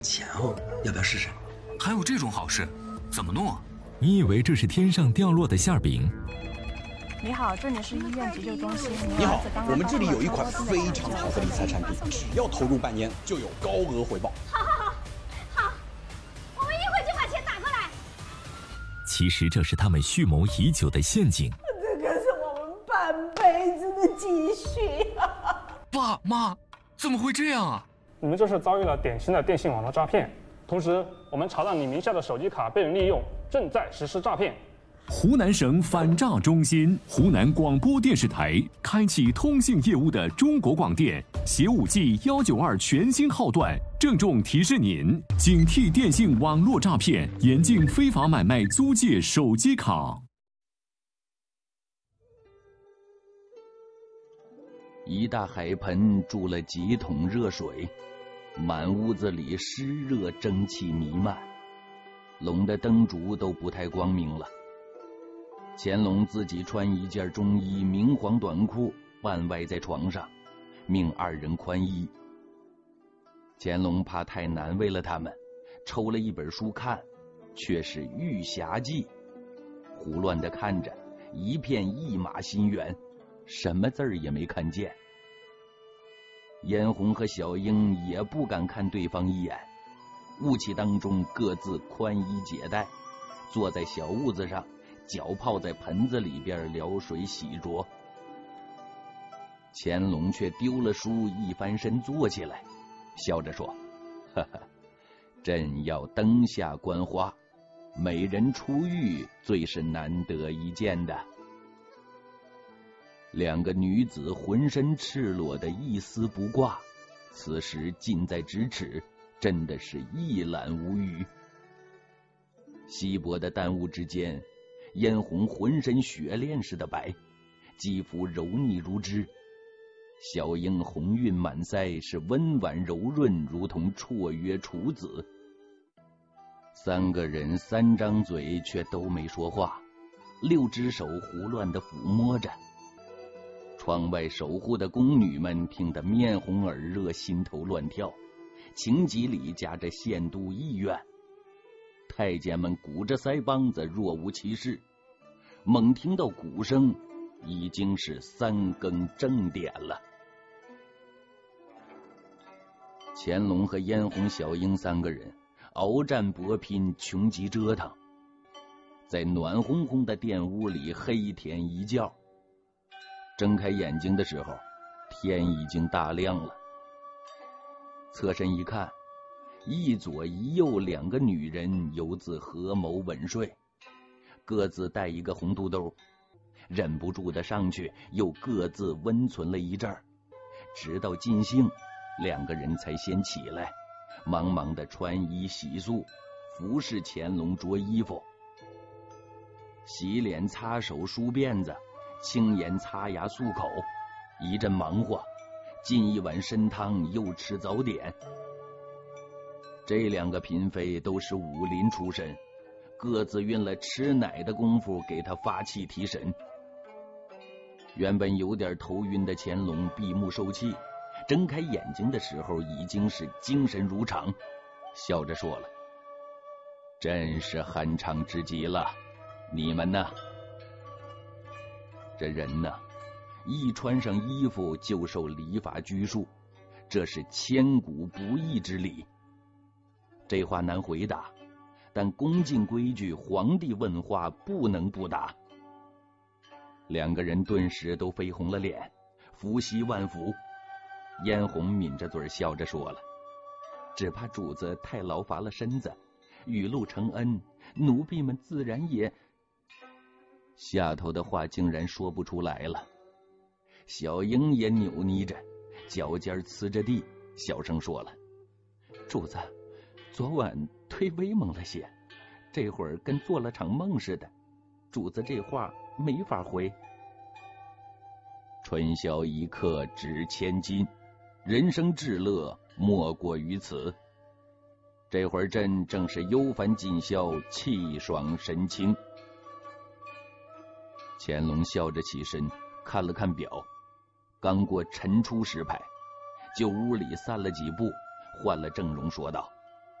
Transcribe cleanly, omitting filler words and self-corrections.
钱哦，要不要试试？ 还有这种好事，怎么弄啊？ 你以为这是天上掉落的馅饼？ 你好，这里是医院急救中心。 你好，我们这里有一款非常好的理财产品，只要投入半年就有高额回报。 好，我们一会就把钱打过来。 其实这是他们蓄谋已久的陷阱。 这可是我们半辈子的积蓄啊！ 爸妈，怎么会这样啊？ 你们这是遭遇了典型的电信网络诈骗，同时我们查到你名下的手机卡被人利用，正在实施诈骗。 湖南省反诈中心、湖南广播电视台开启通信业务的中国广电携5G 192全新号段，郑重提示您：警惕电信网络诈骗，严禁非法买卖租借手机卡。 一大海盆注了几桶热水，满屋子里湿热蒸汽弥漫，笼的灯烛都不太光明了。乾隆自己穿一件中衣明黄短裤，半歪在床上，命2人宽衣。乾隆怕太难为了他们，抽了一本书看，却是《玉匣记》，胡乱地看着，一片一马心猿，什么字儿也没看见。嫣红和小英也不敢看对方一眼，雾气当中各自宽衣解带，坐在小屋子上，脚泡在盆子里边撩水洗濯。乾隆却丢了书，一翻身坐起来，笑着说：“哈哈，朕要灯下观花，美人出浴最是难得一见的。”2个女子浑身赤裸的一丝不挂，此时近在咫尺，真的是一览无余。稀薄的淡雾之间，嫣红浑身雪恋似的白，肌肤柔腻如脂；小英红晕满腮，是温婉柔润，如同绰约处子。3个人3张嘴，却都没说话，6只手胡乱地抚摸着。窗外守护的宫女们听得面红耳热，心头乱跳，情急里夹着羡妒意怨。太监们鼓着腮帮子，若无其事。猛听到鼓声，已经是3更正点了。乾隆和嫣红、小英3个人鏖战搏拼，穷极折腾，在暖烘烘的殿屋里黑天一觉。睁开眼睛的时候，天已经大亮了。侧身一看，一左一右2个女人犹自合谋稳睡，各自带一个红肚兜，忍不住的上去，又各自温存了一阵儿，直到尽兴，2个人才先起来，忙忙的穿衣洗漱，服侍乾隆着衣服。洗脸、擦手、梳辫子，轻言擦牙漱口，一阵忙活，进一碗参汤，又吃早点。这2个嫔妃都是武林出身，各自运了吃奶的功夫给他发气提神。原本有点头晕的乾隆闭目受气，睁开眼睛的时候已经是精神如常，笑着说了：“真是酣畅之极了，你们呢？”这人呢，一穿上衣服就受礼法拘束，这是千古不易之理。这话难回答，但恭敬规矩，皇帝问话不能不答。2个人顿时都绯红了脸，伏羲万福。嫣红抿着嘴笑着说了：“只怕主子太劳乏了身子，雨露承恩，奴婢们自然也……”下头的话竟然说不出来了。小英也扭捏着，脚尖呲着地，小声说了：“主子，昨晚忒威猛了些，这会儿跟做了场梦似的，主子这话没法回。”春宵一刻值千金，人生至乐莫过于此。这会儿朕正是忧烦尽消，气爽神清。乾隆笑着起身，看了看表，刚过晨出时牌，就屋里散了几步，换了正容说道：“